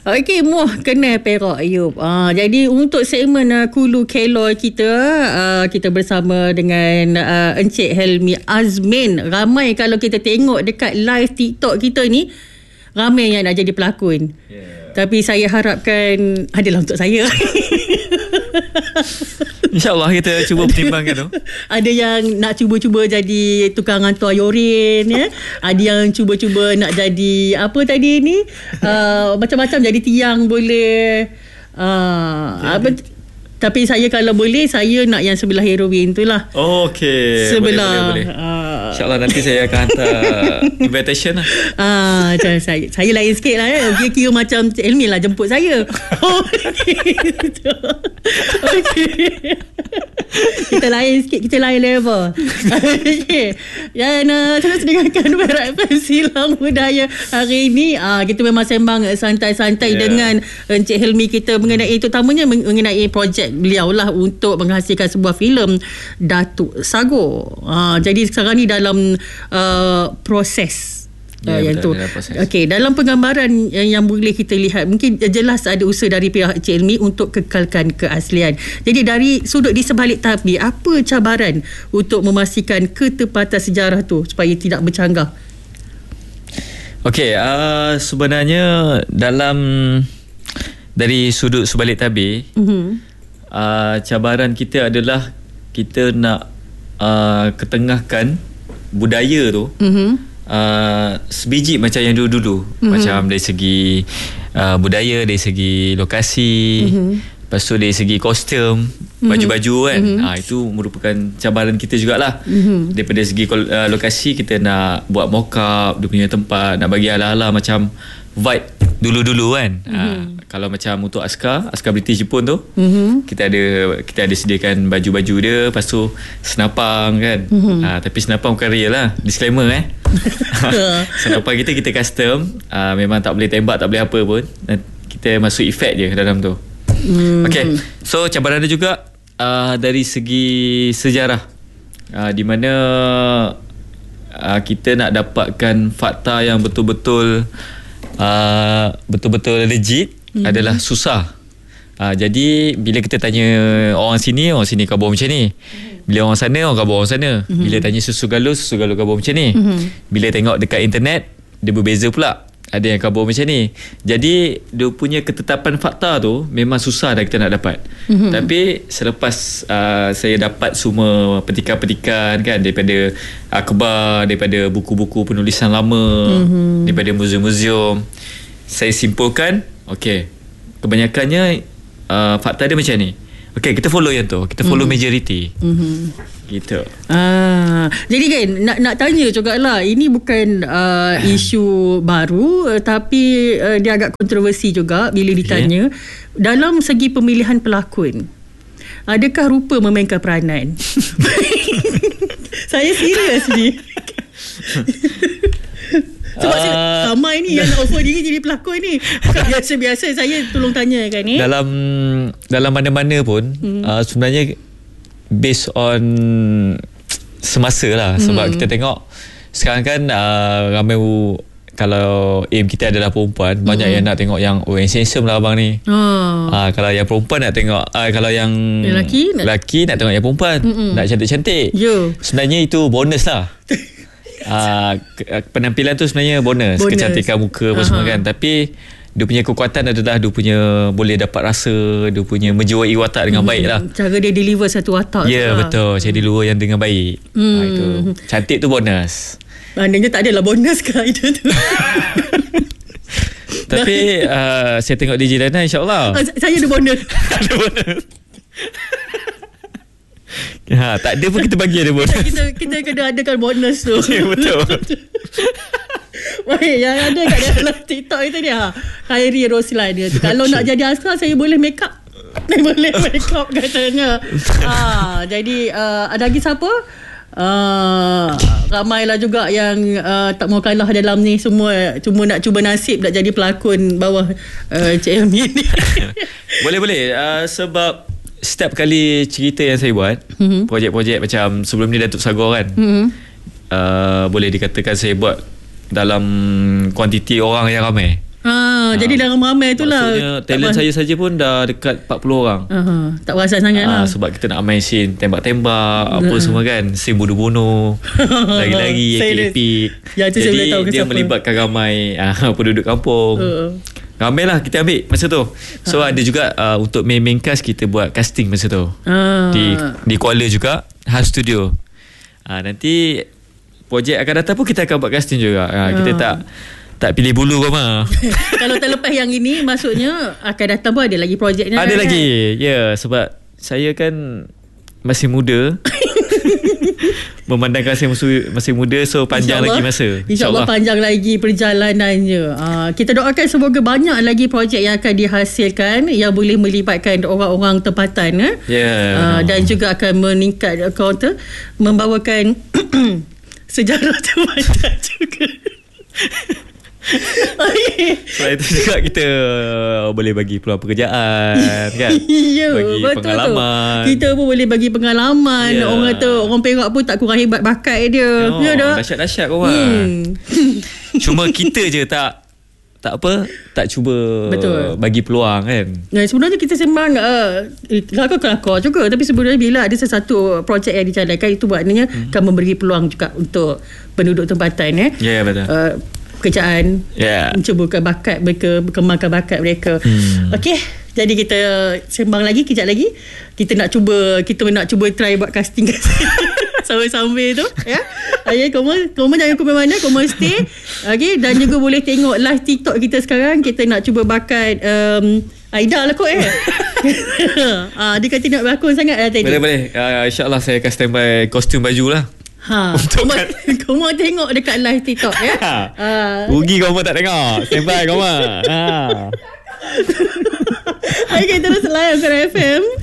Okey, muah kena Perak Ayub. Jadi untuk segmen Kulu Keloi kita, kita bersama dengan Encik Helmi Azmin. Ramai kalau kita tengok dekat live TikTok kita ni, ramai yang nak jadi pelakon. Tapi saya harapkan adalah untuk saya. InsyaAllah kita cuba pertimbangkan tu. Ada yang nak cuba-cuba jadi tukang hantar yorin, ya. Ada yang cuba-cuba nak jadi apa tadi ni, macam-macam, jadi tiang boleh. Tapi saya kalau boleh, saya nak yang sebelah heroin tu lah. Okey. Sebelah. Boleh. InsyaAllah nanti saya akan hantar invitation lah. Macam saya lain sikit lah, ya. Kira macam Cik Elmi lah jemput saya. Okey. Kita lain sikit, kita lain level. Okey. Dan terus dengarkan Perak FM Silang Budaya hari ini. Kita memang sembang santai-santai dengan Encik Helmi kita mengenai, terutamanya mengenai projek beliau lah untuk menghasilkan sebuah filem Datuk Sagor. Jadi sekarang ni dalam proses yang tu. Okey, dalam penggambaran yang boleh kita lihat, mungkin jelas ada usaha dari pihak Cik Elmi untuk kekalkan keaslian. Jadi dari sudut di sebalik tabi, apa cabaran untuk memastikan ketepatan sejarah tu supaya tidak bercanggah? Okey, sebenarnya dalam dari sudut sebalik tabir, cabaran kita adalah kita nak ketengahkan budaya tu sebiji macam yang dulu-dulu. Macam dari segi budaya, dari segi lokasi, lepas tu dari segi kostum, baju-baju kan. Itu merupakan cabaran kita jugalah. Daripada segi lokasi, kita nak buat mock-up dia punya tempat, nak bagi ala-ala macam vibe dulu-dulu kan. Kalau macam untuk askar British Jepun tu, kita ada sediakan baju-baju dia, lepas tu senapang kan. Tapi senapang bukan real lah, disclaimer senapang kita custom, memang tak boleh tembak, tak boleh apa pun, kita masuk efek je dalam tu. Okay, so cabaran dia juga dari segi sejarah, di mana kita nak dapatkan fakta yang betul-betul legit adalah susah. Jadi bila kita tanya orang sini khabar macam ni. Bila orang sana khabar orang sana. Bila tanya susu galus khabar macam ni. Bila tengok dekat internet, dia berbeza pula. Ada yang khabar macam ni. Jadi dia punya ketetapan fakta tu memang susah dah kita nak dapat. Tapi selepas saya dapat semua petikan-petikan kan, daripada akhbar, daripada buku-buku penulisan lama, daripada muzium-muzium, saya simpulkan, okey, kebanyakannya fakta dia macam ni. Okey, kita follow yang tu, kita follow majority. Gitu. Jadi kan nak tanya jugalah, ini bukan isu baru, tapi dia agak kontroversi juga bila ditanya. Dalam segi pemilihan pelakon, adakah rupa memainkan peranan? Saya serius ni. Sebab sama ini yang nak offer diri jadi pelakon ni. Biasa-biasa saya tolong tanya kan ni. Dalam mana-mana pun sebenarnya based on semasa lah. Sebab kita tengok sekarang kan ramai, kalau aim kita adalah perempuan, banyak yang nak tengok yang handsome lah abang ni. Kalau yang perempuan nak tengok, kalau yang lelaki nak tengok yang perempuan, nak cantik-cantik. Sebenarnya itu bonus lah. Penampilan tu sebenarnya bonus. Kecantikan muka apa semua kan. Tapi dia punya kekuatan adalah dia punya boleh dapat rasa, dia punya menjiwai watak dengan baik lah. Cara dia deliver satu watak. Ya, betul. Cara deliver yang dengan baik. Itu cantik tu bonus. Maknanya tak adalah bonus ke itu tu. Tapi saya tengok DJ Lana, insyaAllah saya ada bonus. Ada bonus. Tak ada pun kita bagi ada bonus. Kita kena adakan bonus tu. Ya, betul. Baik, yang ada kat dalam TikTok itu dia, Khairi Roslan dia tu, kalau nak jadi askar saya boleh make up. Saya boleh make up katanya. Jadi ada lagi siapa? Ramailah juga yang tak mau kalah dalam ni. Semua cuma nak cuba nasib nak jadi pelakon bawah Cik Elmi ni. Boleh. Sebab setiap kali cerita yang saya buat, projek-projek macam sebelum ni Datuk Sagor kan, boleh dikatakan saya buat dalam kuantiti orang yang ramai. Jadi dah ramai tu lah. Maksudnya talent saya saja pun dah dekat 40 orang. Tak perasan sangat lah. Sebab kita nak main scene tembak-tembak, apa semua kan, scene bunuh-bunuh, lagi-lagi epik-epik. Ya, tu saya boleh tahu dia siapa. melibatkan ramai penduduk kampung. Ramai lah kita ambil masa tu. So ada juga untuk main cast kita buat casting masa tu. Di Kuala juga, Hal Studio. Nanti projek akan datang pun kita akan buat casting juga. Kita tak pilih bulu kau mah. Kalau terlepas yang ini, maksudnya akan datang pun ada lagi projeknya. Ada lagi. Ya, sebab saya kan masih muda. Memandangkan saya masih muda, so panjang lagi masa. InsyaAllah panjang lagi perjalanannya. Kita doakan semoga banyak lagi projek yang akan dihasilkan yang boleh melibatkan orang-orang tempatan. Dan juga akan meningkat membawakan sejarah tempatan juga. Selain itu juga kita boleh bagi peluang pekerjaan kan. Bagi betul pengalaman tu. Kita pun boleh bagi pengalaman. Orang kata orang Perak pun tak kurang hebat bakat dia. Dahsyat-dahsyat korang. Cuma kita je tak cuba bagi peluang kan. Sebenarnya kita sembang kelakar juga. Tapi sebenarnya bila ada sesuatu projek yang dijalankan, itu maknanya akan memberi peluang juga untuk penduduk tempatan. Ya, betul. Pekerjaan, mencubakan bakat mereka, berkembangkan bakat mereka. Okey, jadi kita sembang lagi kejap lagi. Kita nak cuba try buat casting sambil-sambil tu ya. Okay, korang jangan ke mana, korang stay. Okay, dan juga boleh tengok live TikTok kita sekarang. Kita nak cuba bakat Aida lah kot dia kata nak berlakon sangat lah tadi. Boleh. InsyaAllah saya akan standby kostum baju lah. Korang tengok dekat live TikTok ya. Rugi korang tak tengok. Standby korang. Okay, terus live Kera FM.